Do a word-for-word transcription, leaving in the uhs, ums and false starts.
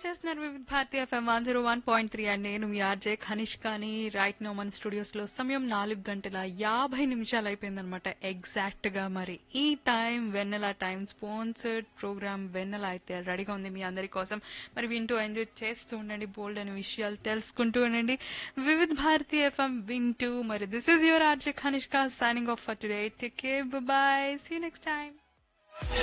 చేస్తున్నారు వివిధ Bharati FM one zero one point three and నేను మీ ఆర్జే ఖనిష్కాని రైట్ నో మన స్టూడియోస్ లో సమయం నాలుగు గంటల యాభై నిమిషాలు అయిపోయిందనమాట ఎగ్జాక్ట్ గా. మరి ఈ టైం వెన్నెల టైం స్పాన్సర్డ్ ప్రోగ్రామ్ వెన్నెల అయితే రెడీగా ఉంది మీ అందరి కోసం. మరి వింటూ ఎంజాయ్ చేస్తూ ఉండండి, బోల్డ్ అనే విషయాలు తెలుసుకుంటూ ఉండండి. వివిధ భారతి ఎఫ్ఎం వింటూ మరి this is your RJ ఖనిష్కా signing off for today. Take care, by, see you next time.